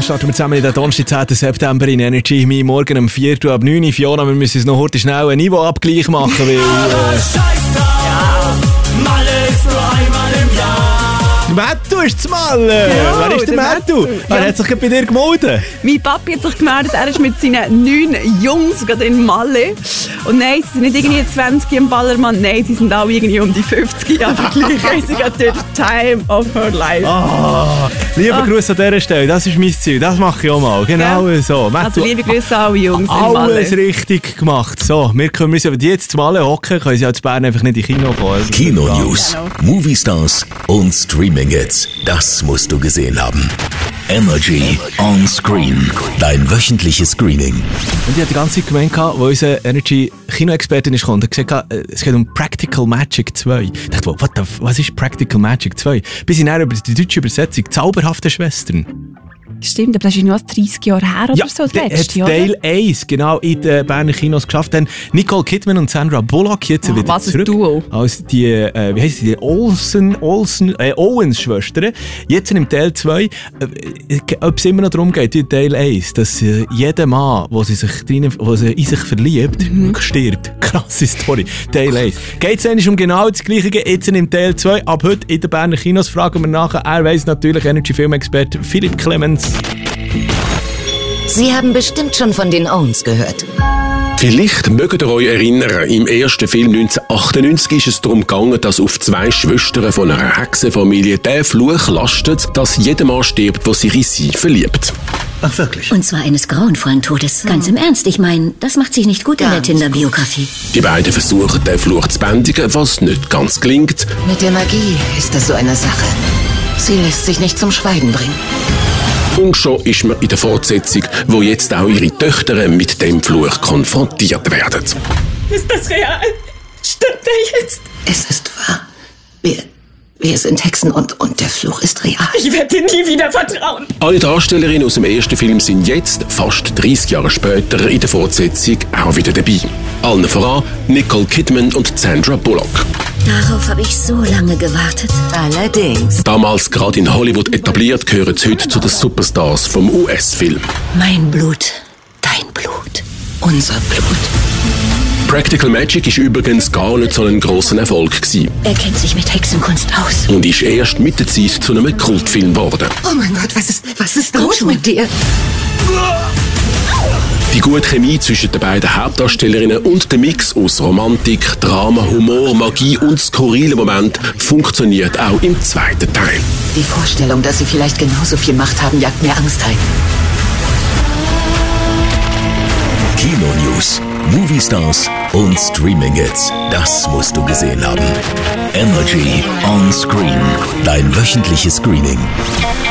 starten wir zusammen in den Donnerstag, 10. September in Energy. Mein Morgen um 4 Uhr ab 9 Uhr. Fiona, wir müssen uns noch heute schnell einen Niveauabgleich machen, weil... Malle ist nur einmal im Jahr. Mattu ist zu Malle. Ja, wer ist der Mattu? Ja. Er hat sich bei dir gemeldet. Mein Papi hat sich gemeldet, er ist mit seinen 9 Jungs gerade in Malle. Und nein, sie sind nicht irgendwie 20 im Ballermann, nein, sie sind auch irgendwie um die 50, aber gleich haben sie gerade den Time of her life. Lieber Gruß an dieser Stelle, das ist mein Ziel, das mache ich auch mal. Genau so. Mattu, Also liebe Grüße an alle Jungs in Malle. alles richtig gemacht. So, wir können uns aber die jetzt zu Malle hocken, können sie auch zu Bern einfach nicht in Kino kommen. Kino-News, Movie-Stars und Streaming-Hits. Das musst du gesehen haben. Energy on Screen. Dein wöchentliches Screening. Und ich hatte die ganze Zeit gemeint, als unser Energy-Kino-Expertin kam, und gesagt, es geht um Practical Magic 2. Ich dachte, was ist Practical Magic 2? Bis ich dann über die deutsche Übersetzung «Zauberhafte Schwestern». Stimmt, aber das ist noch 30 Jahre her oder so, das letzte Jahr. Teil 1 genau in den Berner Kinos geschafft. Dann Nicole Kidman und Sandra Bullock jetzt wieder was zurück. Ein Duo. Als die, wie heisst die Owens-Schwestern. Jetzt in Teil 2, ob es immer noch darum geht, wie in Teil 1, dass jeder Mann, der sie in sich verliebt, stirbt. Krasse Story. Teil 1. Geht es eigentlich um genau das Gleiche? Jetzt in Teil 2. Ab heute in den Berner Kinos fragen wir nachher. Er weiss natürlich, Energy-Filmexperte Philipp Clemens. Sie haben bestimmt schon von den Owens gehört. Vielleicht mögt ihr euch erinnern, im ersten Film 1998 ist es darum gegangen, dass auf 2 Schwestern von einer Hexenfamilie der Fluch lastet, dass jeder Mann stirbt, der sich in sie verliebt. Ach, wirklich? Und zwar eines grauenvollen Todes. Ganz im Ernst, ich meine, das macht sich nicht gut in der Tinder-Biografie. Die beiden versuchen, den Fluch zu bändigen, was nicht ganz gelingt. Mit der Magie ist das so eine Sache. Sie lässt sich nicht zum Schweigen bringen. Und schon ist man in der Fortsetzung, wo jetzt auch ihre Töchter mit dem Fluch konfrontiert werden. Ist das real? Stimmt er jetzt? Es ist wahr. Wir sind Hexen und der Fluch ist real. Ich werde dir nie wieder vertrauen. Alle Darstellerinnen aus dem ersten Film sind jetzt, fast 30 Jahre später, in der Fortsetzung auch wieder dabei. Allen voran Nicole Kidman und Sandra Bullock. Darauf habe ich so lange gewartet. Allerdings. Damals gerade in Hollywood etabliert, gehören sie heute zu den Superstars vom US-Film. Mein Blut, dein Blut. Unser Blut. Practical Magic ist übrigens gar nicht so ein grosser Erfolg gewesen. Er kennt sich mit Hexenkunst aus. Und ist erst mit der Zeit zu einem Kultfilm geworden. Oh mein Gott, was ist los mit dir? Die gute Chemie zwischen den beiden Hauptdarstellerinnen und der Mix aus Romantik, Drama, Humor, Magie und skurrilen Moment funktioniert auch im zweiten Teil. Die Vorstellung, dass sie vielleicht genauso viel Macht haben, jagt mir Angst ein. Kino-News, Movie-Stars und Streaming-Hits. Das musst du gesehen haben. Energy on Screen. Dein wöchentliches Screening.